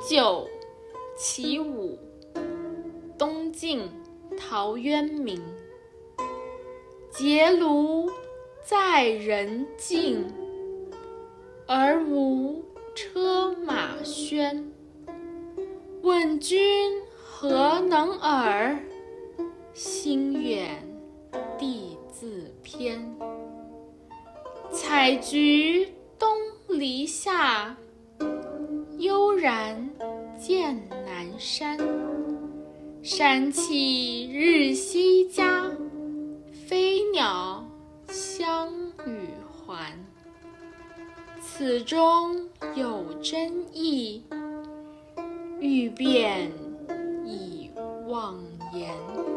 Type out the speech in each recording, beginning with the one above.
酒其五，东晋陶渊明。结庐在人境，而无车马喧。问君何能尔？心远地自偏。采菊东篱下，悠然见南山。山气日夕佳，飞鸟相与还。此中有真意，欲辨已忘言。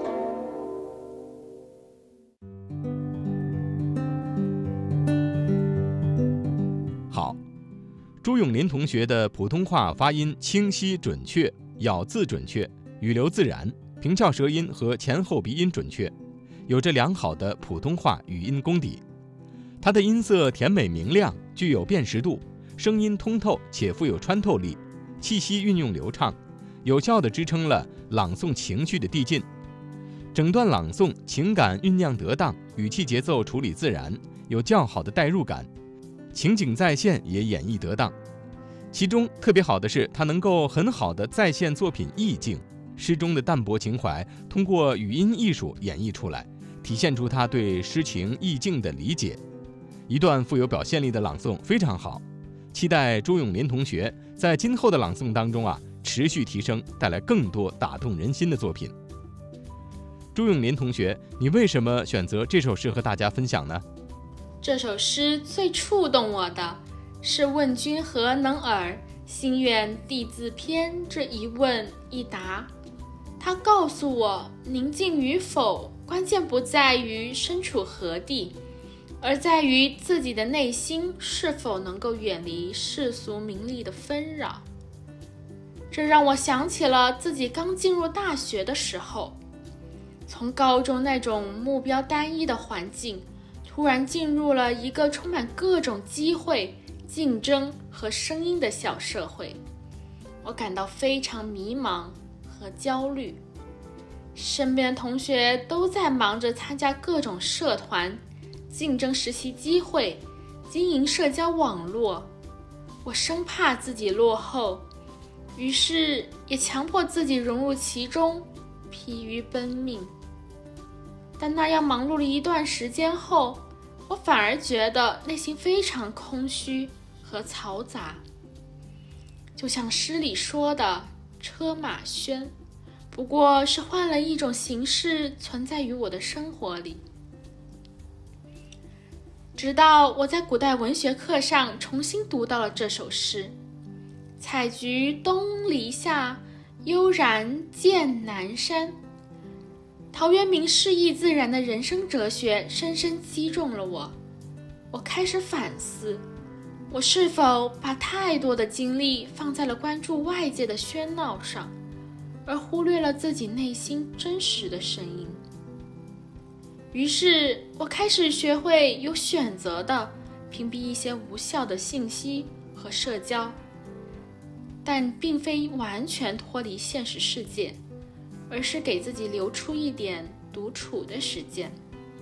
好，朱永林同学的普通话发音清晰准确，咬字准确，语流自然，平翘舌音和前后鼻音准确，有着良好的普通话语音功底。他的音色甜美明亮，具有辨识度，声音通透且富有穿透力，气息运用流畅，有效地支撑了朗诵情绪的递进。整段朗诵情感酝酿得当，语气节奏处理自然，有较好的代入感，情景再现也演绎得当。其中特别好的是，他能够很好地再现作品意境，诗中的淡泊情怀通过语音艺术演绎出来，体现出他对诗情意境的理解。一段富有表现力的朗诵非常好，期待朱永林同学在今后的朗诵当中持续提升，带来更多打动人心的作品。朱永林同学，你为什么选择这首诗和大家分享呢？ 这首诗最触动我的是问君何能尔，心远地自偏这一问一答。它告诉我，宁静与否，关键不在于身处何地，而在于自己的内心是否能够远离世俗名利的纷扰。这让我想起了自己刚进入大学的时候，从高中那种目标单一的环境，突然进入了一个充满各种机会、竞争和声音的小社会，我感到非常迷茫和焦虑。身边的同学都在忙着参加各种社团，竞争实习机会，经营社交网络，我生怕自己落后，于是也强迫自己融入其中，疲于奔命。但那样忙碌了一段时间后，我反而觉得内心非常空虚和嘈杂，就像诗里说的车马喧，不过是换了一种形式存在于我的生活里。直到我在古代文学课上重新读到了这首诗，采菊东篱下，悠然见南山。陶渊明诗意自然的人生哲学深深击中了我。我开始反思，我是否把太多的精力放在了关注外界的喧闹上，而忽略了自己内心真实的声音。于是我开始学会有选择地屏蔽一些无效的信息和社交，但并非完全脱离现实世界，而是给自己留出一点独处的时间。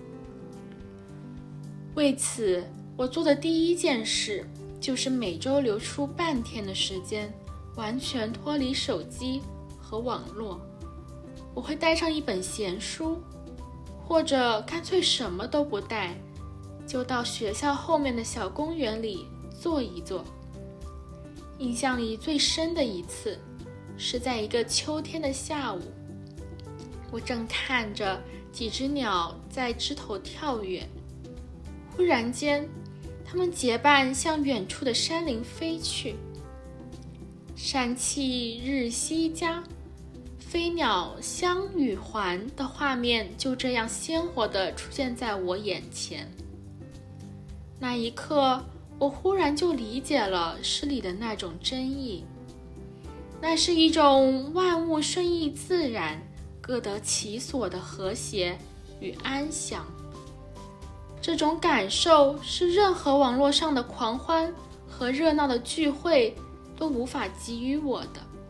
为此，我做的第一件事就是每周留出半天的时间，完全脱离手机和网络。我会带上一本闲书，或者干脆什么都不带，就到学校后面的小公园里坐一坐。印象里最深的一次是在一个秋天的下午，我正看着几只鸟在枝头跳跃，忽然间它们结伴向远处的山林飞去。山气日夕佳，飞鸟相与还的画面就这样鲜活地出现在我眼前。那一刻，我忽然就理解了诗里的那种真意，那是一种万物顺意自然，各得其所的和谐与安详。这种感受是任何网络上的狂欢和热闹的聚会都无法给予我的。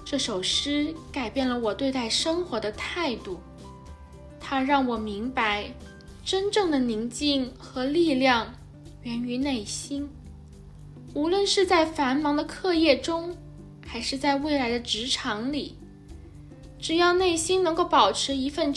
这首诗改变了我对待生活的态度，它让我明白，真正的宁静和力量源于内心。无论是在繁忙的课业中，还是在未来的职场里，只要内心能够保持一份